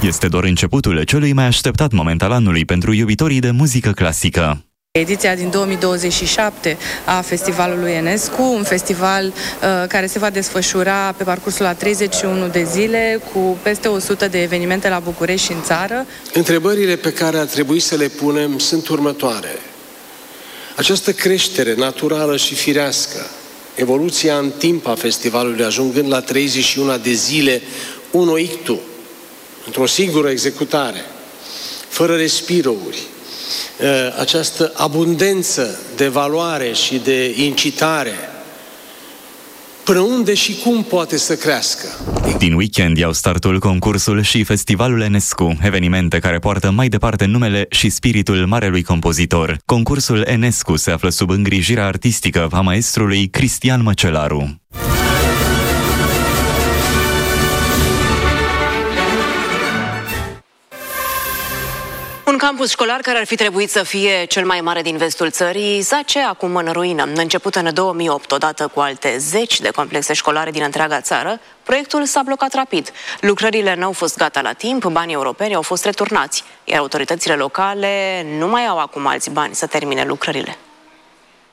Este doar începutul celui mai așteptat moment al anului pentru iubitorii de muzică clasică. Ediția din 2027 a Festivalului Enescu, un festival care se va desfășura pe parcursul a 31 de zile, cu peste 100 de evenimente la București și în țară. Întrebările pe care ar trebui să le punem sunt următoare. Această creștere naturală și firească, evoluția în timp a festivalului, ajungând la 31 de zile, uno ictu, într-o singură executare, fără respirouri, această abundență de valoare și de incitare, până unde și cum poate să crească? Din weekend iau startul concursul și Festivalul Enescu, evenimente care poartă mai departe numele și spiritul marelui compozitor. Concursul Enescu se află sub îngrijirea artistică a maestrului Cristian Măcelaru. Un campus școlar care ar fi trebuit să fie cel mai mare din vestul țării zace acum în ruină. Început în 2008, odată cu alte 10 de complexe școlare din întreaga țară, proiectul s-a blocat rapid. Lucrările n-au fost gata la timp, banii europeni au fost returnați, iar autoritățile locale nu mai au acum alți bani să termine lucrările.